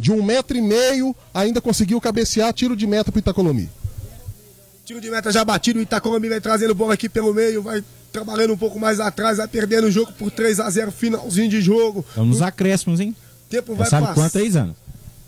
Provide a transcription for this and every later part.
de 1,5 m, ainda conseguiu cabecear, tiro de meta pro Itacolomi. Tiro de meta já batido, o Itacolomi vai trazendo bola aqui pelo meio, vai trabalhando um pouco mais atrás, vai perdendo o jogo por 3-0, finalzinho de jogo. Estamos nos acréscimos, hein? Tempo vai sabe quanto, 3 anos?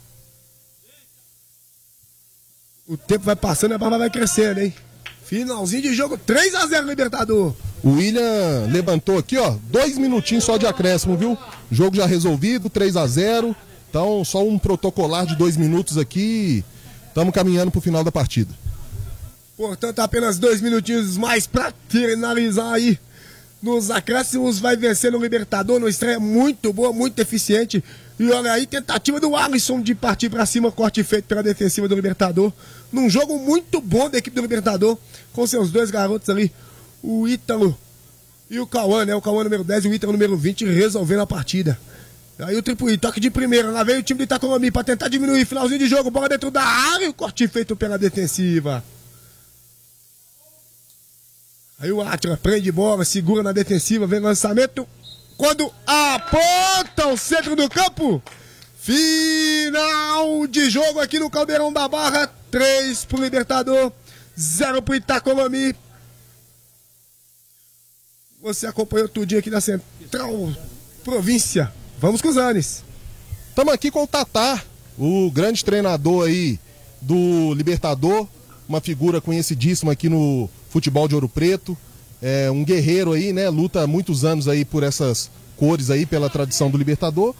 O tempo vai passando e a barba vai crescendo, hein? Finalzinho de jogo, 3-0 Libertador. O William levantou aqui, ó, 2 minutinhos só de acréscimo, viu? Jogo já resolvido, 3-0. Então, só um protocolar de 2 minutos aqui. Estamos caminhando pro final da partida. Portanto, apenas 2 minutinhos mais pra finalizar aí. Nos acréscimos vai vencer no Libertador, uma estreia muito boa, muito eficiente. E olha aí, tentativa do Alisson de partir pra cima, corte feito pela defensiva do Libertador. Num jogo muito bom da equipe do Libertador, com seus 2 garotos ali, o Ítalo e o Cauã, né? O Cauã número 10 e o Ítalo número 20, resolvendo a partida. Aí o Tripuí, toque de primeira, lá veio o time do Itacolomi pra tentar diminuir, finalzinho de jogo, bola dentro da área e o corte feito pela defensiva. Aí o Átila prende bola, segura na defensiva, vem lançamento. Quando aponta o centro do campo, final de jogo aqui no Caldeirão da Barra. 3 pro Libertador, 0 pro Itacolomi. Você acompanhou tudinho aqui na Central Província. Vamos com os Anes. Estamos aqui com o Tatá, o grande treinador aí do Libertador, uma figura conhecidíssima aqui no futebol de Ouro Preto. É um guerreiro aí, né? Luta há muitos anos aí por essas cores aí, pela tradição do Libertador.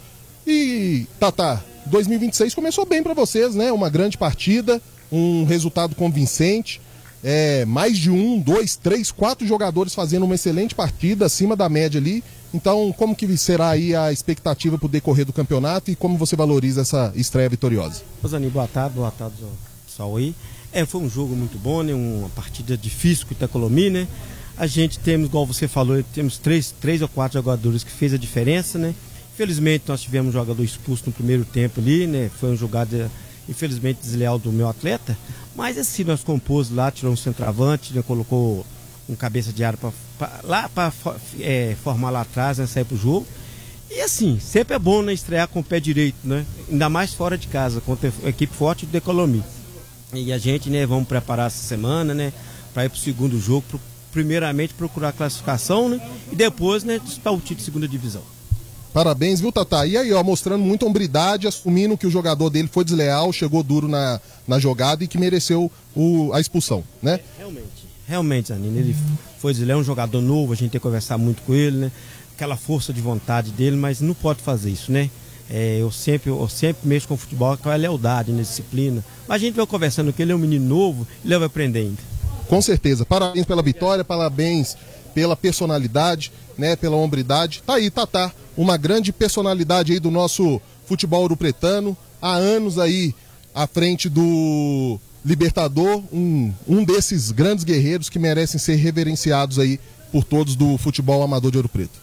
E, Tatá, 2026 começou bem para vocês, né? Uma grande partida, um resultado convincente. Mais de 1, 2, 3, 4 jogadores fazendo uma excelente partida, acima da média ali. Então, como que será aí a expectativa para o decorrer do campeonato e como você valoriza essa estreia vitoriosa? Rosani, boa tarde, pessoal aí. Foi um jogo muito bom, né? Uma partida difícil com o Itacolomi, né? A gente temos, igual você falou, temos 3 ou 4 jogadores que fez a diferença, né? Infelizmente nós tivemos um jogador expulso no primeiro tempo ali, né? Foi uma jogada, infelizmente, desleal do meu atleta. Mas assim, nós compôs lá, tirou um centroavante, né? Colocou um cabeça de área para formar lá atrás, né? Sair pro jogo. E assim, sempre é bom, né? Estrear com o pé direito, né? Ainda mais fora de casa, contra a equipe forte do Itacolomi. E a gente, né? Vamos preparar essa semana, né? Para ir pro segundo jogo, primeiramente procurar a classificação, né? E depois, né? Disputar o título de segunda divisão. Parabéns, viu, Tatá? E aí, ó, mostrando muita hombridade, assumindo que o jogador dele foi desleal, chegou duro na jogada e que mereceu a expulsão, né? Realmente, Zanini, ele foi desleal, um jogador novo, a gente tem que conversar muito com ele, né? Aquela força de vontade dele, mas não pode fazer isso, né? Eu sempre mexo com o futebol com a lealdade, né? Disciplina. Mas a gente vai conversando com ele, é um menino novo, ele vai aprender ainda. Com certeza. Parabéns pela vitória, parabéns pela personalidade, né, pela hombridade. Tá aí, Tatá, uma grande personalidade aí do nosso futebol ouropretano, há anos aí à frente do Libertador, um desses grandes guerreiros que merecem ser reverenciados aí por todos do futebol amador de Ouro Preto.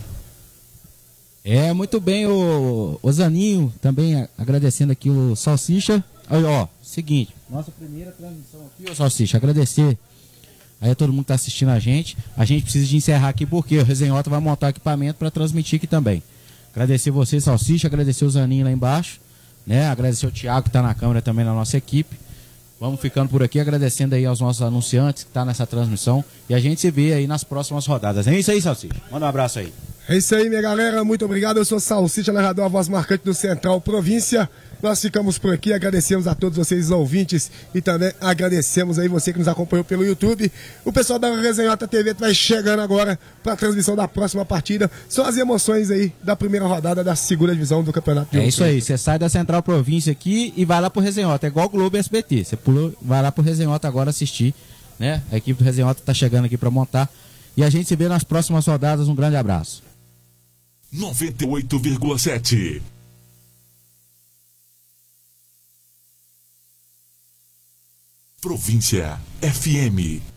Muito bem, o Zaninho, também agradecendo aqui o Salsicha. Aí, ó, seguinte, nossa primeira transmissão aqui, ô Salsicha, agradecer aí a todo mundo que tá assistindo a gente. A gente precisa de encerrar aqui porque o Resenhota vai montar equipamento para transmitir aqui também. Agradecer você, Salsicha, agradecer o Zaninho lá embaixo, né? Agradecer o Thiago que tá na câmera também na nossa equipe. Vamos ficando por aqui, agradecendo aí aos nossos anunciantes que tá nessa transmissão. E a gente se vê aí nas próximas rodadas. É isso aí, Salsicha. Manda um abraço aí. É isso aí, minha galera. Muito obrigado. Eu sou Salsicha, narrador, a voz marcante do Central Província. Nós ficamos por aqui, agradecemos a todos vocês ouvintes e também agradecemos aí você que nos acompanhou pelo YouTube. O pessoal da Resenhota TV vai chegando agora para a transmissão da próxima partida. São as emoções aí da primeira rodada da segunda divisão do Campeonato de Ouro Preto. É isso aí, você sai da Central Província aqui e vai lá pro Resenhota, é igual o Globo e SBT. Você vai lá pro Resenhota agora assistir, né? A equipe do Resenhota tá chegando aqui para montar e a gente se vê nas próximas rodadas. Um grande abraço. 98,7 Província FM.